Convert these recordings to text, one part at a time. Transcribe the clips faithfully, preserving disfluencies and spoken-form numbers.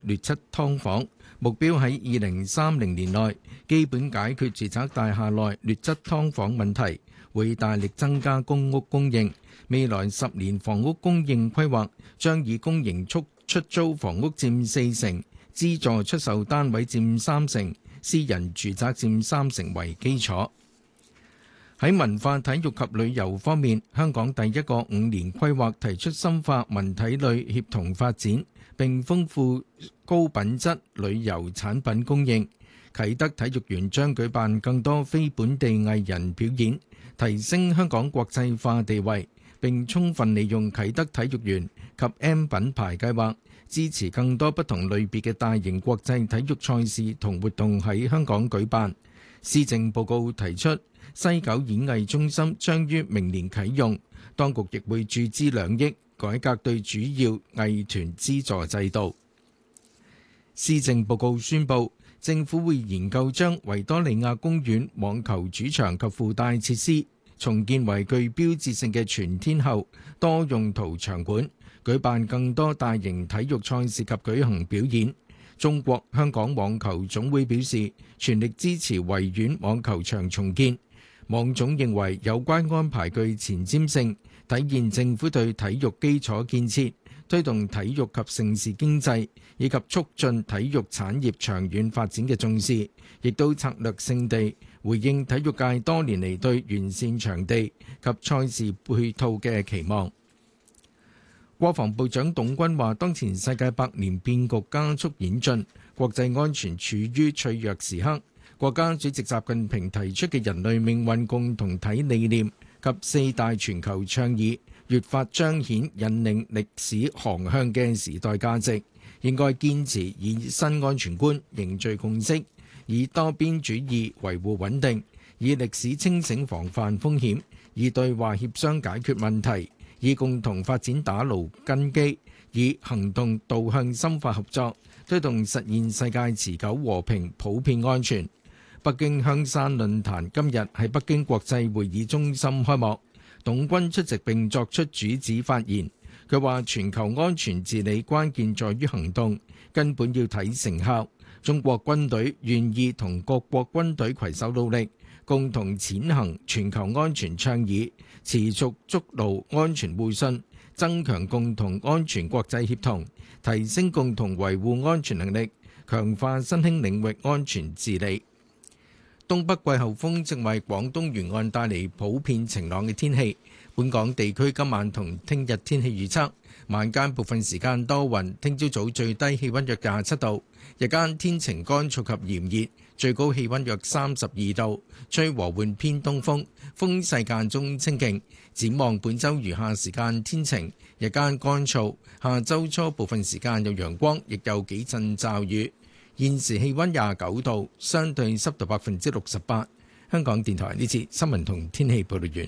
劣質劏房，目標喺二零三零年內基本解決住宅大廈內劣質劏房問題，會大力增加公屋供應。未來十年房屋供應規劃將以公營出出租房屋佔四成，資助出售單位佔三成，私人住宅佔三成為基礎。喺文化體育及旅遊方面，香港第一個五年規劃提出深化文體旅協同發展，並豐富高品質旅遊產品供應。啟德體育園將舉辦更多非本地藝人表演，提升香港國際化地位，並充分利用啟德體育園及 M 品牌計劃，支持更多不同類別嘅大型國際體育賽事同活動喺香港舉辦。施政報告提出，西九演藝中心將於明年啟用，當局亦會注資兩億改革對主要藝團資助制度。施政報告宣布，政府會研究將維多利亞公園網球主場及附帶設施重建為具標誌性嘅全天候多用途場館，舉辦更多大型體育賽事及舉行表演。中國香港網球總會表示全力支持維園網球場重建。網總認為有關安排具前瞻性，體現政府對體育基礎建設、推動體育及盛事經濟以及促進體育產業長遠發展嘅重視，亦都策略性地回應體育界多年嚟對完善場地及賽事配套嘅期望。國防部長董軍話，當前世界百年變局加速演進，國際安全處於脆弱時刻。國家主席習近平提出嘅人類命運共同體理念及四大全球倡議，越發彰顯引領歷史航向嘅時代價值。應該堅持以新安全觀凝聚共識，以多邊主義維護穩定，以歷史清醒防範風險，以對話協商解決問題，以共同發展打牢根基，以行動導向深化合作，推動實現世界持久和平普遍安全。北京香山論壇今日喺北京國際會議中心開幕，董軍出席並作出主旨發言。佢話：全球安全治理關鍵在於行動，根本要睇成效。中國軍隊願意同各國軍隊攜手努力，共同踐行全球安全倡議，持續築牢安全互信，增強共同安全國際協同，提升共同維護安全能力，強化新興領域安全治理。東北季候風正為廣東沿岸帶嚟普遍晴朗嘅天氣。本港地區今晚同聽日天氣預測：晚間部分時間多雲，聽朝早最低氣溫約廿七度，日間天晴乾燥及炎熱，最高氣溫約三十二度，吹和緩偏東風，風勢間中清勁。展望本週餘下時間天晴，日間乾燥，下週初部分時間有陽光，亦有幾陣驟雨。現時氣溫廿九度，相對濕度百分之六十八。香港電台呢次新聞同天氣報道完。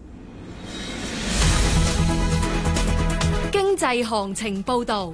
經濟行情報道，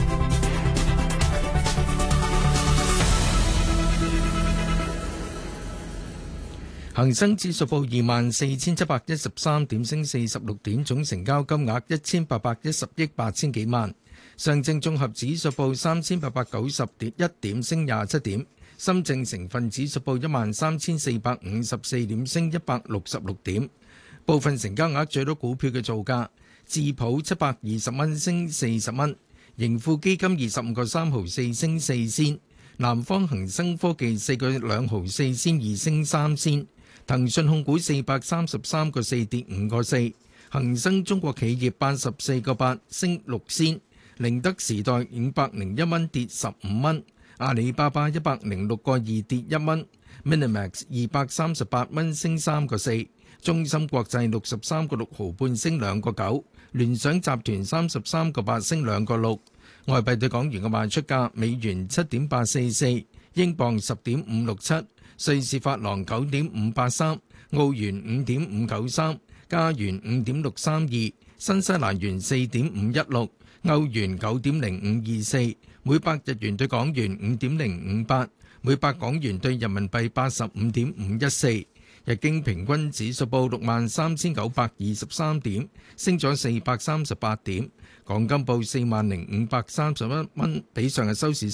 恒生指數報二萬四千七百一十三點，升四十六點，總成交金額一千八百一十億八千幾萬。上證綜合指數報三千八百九十點一點，升廿七點。深證成分指數報一萬三千四百五十四點，升一百六十六點。部分成交額最多股票嘅造價：智普七百二十蚊，升四十蚊；盈富基金二十五個三毫四，升四仙；南方恒生科技四個兩毫四仙二，升三仙；騰訊控股四百三十三個四，跌五個四；恒生中國企業八十四個八，升六仙；寧德時代五百零一蚊，跌十五蚊；阿里巴巴一百零六個二，跌一蚊；Minimax 二百三十八蚊，升三個四；中芯國際六十三個六毫半，升兩個九；聯想集團三十三個八，升兩個六。外幣對港元嘅賣出價：美元七點八四四，英鎊十點五六七，瑞士法郎九點五八三，澳元五點五九三，加元五點六三二，新西蘭元四點五一六，歐元九點零五二四，每百日元對港元五點零五八，每百港元對人民幣八十五點五一四。日經平均指數報六萬三千九百二十三點，升咗四百三十八點。 港金報四萬零五百三十一蚊，比上日收市